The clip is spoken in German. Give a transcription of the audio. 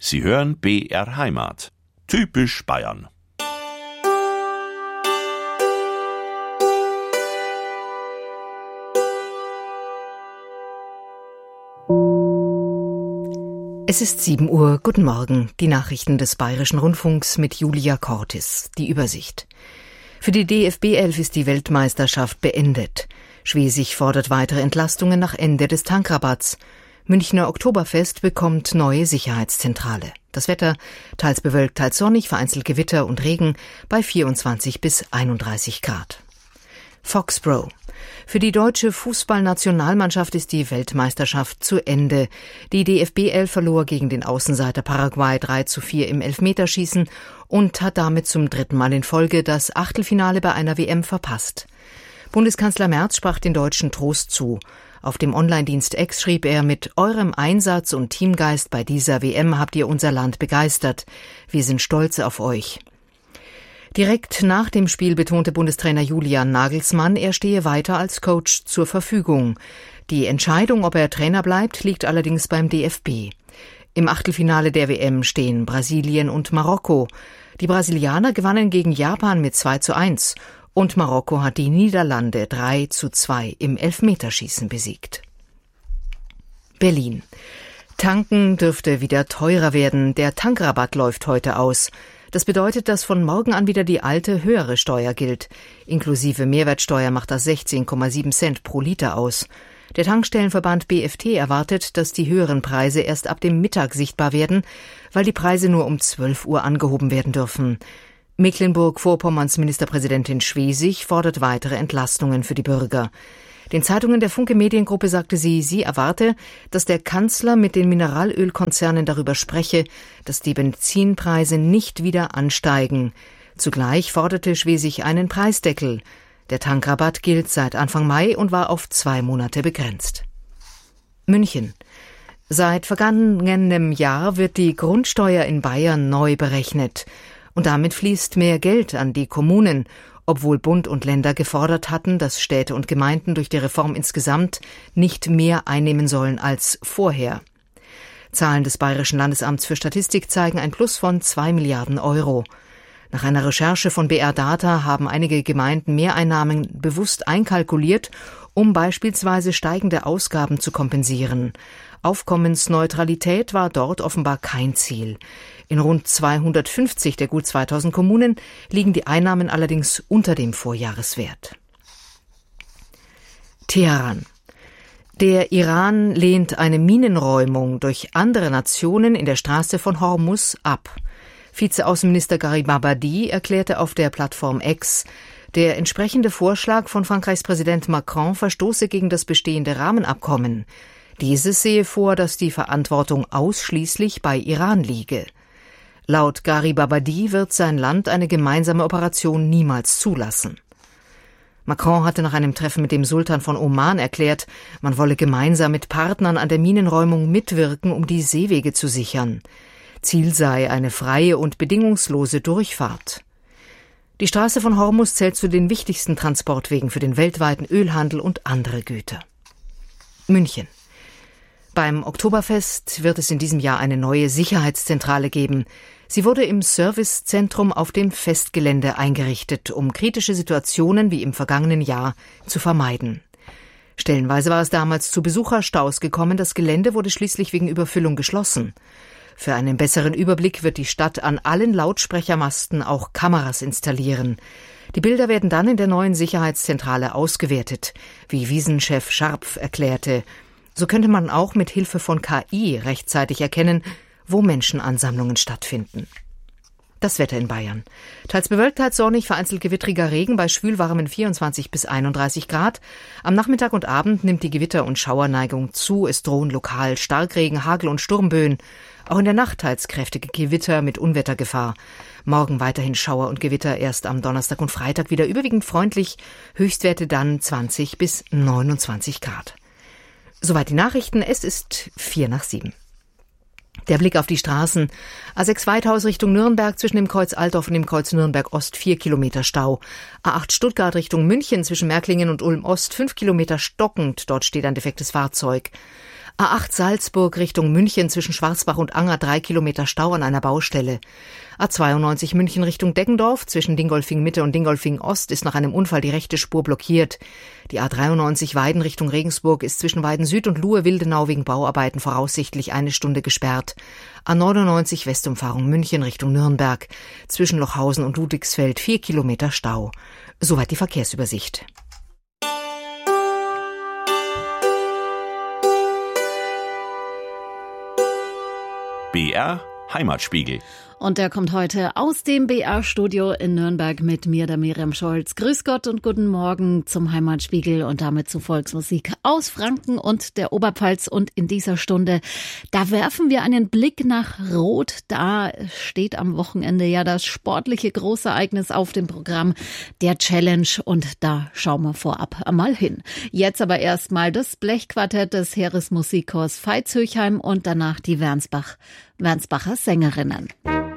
Sie hören BR Heimat. Typisch Bayern. Es ist 7 Uhr. Guten Morgen. Die Nachrichten des Bayerischen Rundfunks mit Julia Cortis. Die Übersicht. Für die DFB 11 ist die Weltmeisterschaft beendet. Schwesig fordert weitere Entlastungen nach Ende des Tankrabatts. Münchner Oktoberfest bekommt neue Sicherheitszentrale. Das Wetter teils bewölkt, teils sonnig, vereinzelt Gewitter und Regen bei 24 bis 31 Grad. Foxborough. Für die deutsche Fußballnationalmannschaft ist die Weltmeisterschaft zu Ende. Die DFB 11 verlor gegen den Außenseiter Paraguay 3:4 im Elfmeterschießen und hat damit zum 3. Mal in Folge das Achtelfinale bei einer WM verpasst. Bundeskanzler Merz sprach den Deutschen Trost zu. Auf dem Online-Dienst X schrieb er: Mit eurem Einsatz und Teamgeist bei dieser WM habt ihr unser Land begeistert. Wir sind stolz auf euch. Direkt nach dem Spiel betonte Bundestrainer Julian Nagelsmann, er stehe weiter als Coach zur Verfügung. Die Entscheidung, ob er Trainer bleibt, liegt allerdings beim DFB. Im Achtelfinale der WM stehen Brasilien und Marokko. Die Brasilianer gewannen gegen Japan mit 2:1 und Marokko hat die Niederlande 3:2 im Elfmeterschießen besiegt. Berlin. Tanken dürfte wieder teurer werden. Der Tankrabatt läuft heute aus. Das bedeutet, dass von morgen an wieder die alte, höhere Steuer gilt. Inklusive Mehrwertsteuer macht das 16,7 Cent pro Liter aus. Der Tankstellenverband BFT erwartet, dass die höheren Preise erst ab dem Mittag sichtbar werden, weil die Preise nur um 12 Uhr angehoben werden dürfen. Mecklenburg-Vorpommerns Ministerpräsidentin Schwesig fordert weitere Entlastungen für die Bürger. Den Zeitungen der Funke Mediengruppe sagte sie erwarte, dass der Kanzler mit den Mineralölkonzernen darüber spreche, dass die Benzinpreise nicht wieder ansteigen. Zugleich forderte Schwesig einen Preisdeckel. Der Tankrabatt gilt seit Anfang Mai und war auf 2 Monate begrenzt. München. Seit vergangenem Jahr wird die Grundsteuer in Bayern neu berechnet. Und damit fließt mehr Geld an die Kommunen, obwohl Bund und Länder gefordert hatten, dass Städte und Gemeinden durch die Reform insgesamt nicht mehr einnehmen sollen als vorher. Zahlen des Bayerischen Landesamts für Statistik zeigen ein Plus von 2 Milliarden Euro. Nach einer Recherche von BR Data haben einige Gemeinden Mehreinnahmen bewusst einkalkuliert, um beispielsweise steigende Ausgaben zu kompensieren. Aufkommensneutralität war dort offenbar kein Ziel. In rund 250 der gut 2000 Kommunen liegen die Einnahmen allerdings unter dem Vorjahreswert. Teheran. Der Iran lehnt eine Minenräumung durch andere Nationen in der Straße von Hormuz ab. Vizeaußenminister Garibabadi erklärte auf der Plattform X, der entsprechende Vorschlag von Frankreichs Präsident Macron verstoße gegen das bestehende Rahmenabkommen. Dieses sehe vor, dass die Verantwortung ausschließlich bei Iran liege. Laut Garibabadi wird sein Land eine gemeinsame Operation niemals zulassen. Macron hatte nach einem Treffen mit dem Sultan von Oman erklärt, man wolle gemeinsam mit Partnern an der Minenräumung mitwirken, um die Seewege zu sichern. Ziel sei eine freie und bedingungslose Durchfahrt. Die Straße von Hormuz zählt zu den wichtigsten Transportwegen für den weltweiten Ölhandel und andere Güter. München. Beim Oktoberfest wird es in diesem Jahr eine neue Sicherheitszentrale geben. Sie wurde im Servicezentrum auf dem Festgelände eingerichtet, um kritische Situationen wie im vergangenen Jahr zu vermeiden. Stellenweise war es damals zu Besucherstaus gekommen, das Gelände wurde schließlich wegen Überfüllung geschlossen. Für einen besseren Überblick wird die Stadt an allen Lautsprechermasten auch Kameras installieren. Die Bilder werden dann in der neuen Sicherheitszentrale ausgewertet, wie Wiesenchef Scharpf erklärte. So könnte man auch mit Hilfe von KI rechtzeitig erkennen, wo Menschenansammlungen stattfinden. Das Wetter in Bayern. Teils bewölkt, teils sonnig, vereinzelt gewittriger Regen bei schwülwarmen 24 bis 31 Grad. Am Nachmittag und Abend nimmt die Gewitter- und Schauerneigung zu. Es drohen lokal Starkregen, Hagel und Sturmböen. Auch in der Nacht teils kräftige Gewitter mit Unwettergefahr. Morgen weiterhin Schauer und Gewitter, erst am Donnerstag und Freitag wieder überwiegend freundlich. Höchstwerte dann 20 bis 29 Grad. Soweit die Nachrichten. Es ist 6:45. Der Blick auf die Straßen. A6 Weithaus Richtung Nürnberg zwischen dem Kreuz Altdorf und dem Kreuz Nürnberg Ost 4 Kilometer Stau. A8 Stuttgart Richtung München zwischen Märklingen und Ulm Ost 5 Kilometer stockend. Dort steht ein defektes Fahrzeug. A8 Salzburg Richtung München zwischen Schwarzbach und Anger 3 Kilometer Stau an einer Baustelle. A92 München Richtung Deggendorf zwischen Dingolfing Mitte und Dingolfing Ost ist nach einem Unfall die rechte Spur blockiert. Die A93 Weiden Richtung Regensburg ist zwischen Weiden Süd und Luhe-Wildenau wegen Bauarbeiten voraussichtlich 1 Stunde gesperrt. A99 Westumfahrung München Richtung Nürnberg zwischen Lochhausen und Ludwigsfeld 4 Kilometer Stau. Soweit die Verkehrsübersicht. BR Heimatspiegel. Und der kommt heute aus dem BR-Studio in Nürnberg mit mir, der Miriam Scholz. Grüß Gott und guten Morgen zum Heimatspiegel und damit zu Volksmusik aus Franken und der Oberpfalz. Und in dieser Stunde, da werfen wir einen Blick nach Roth. Da steht am Wochenende ja das sportliche Großereignis auf dem Programm, der Challenge. Und da schauen wir vorab einmal hin. Jetzt aber erstmal das Blechquartett des Heeresmusikchors Veitshöchheim und danach die Wernsbacher Sängerinnen.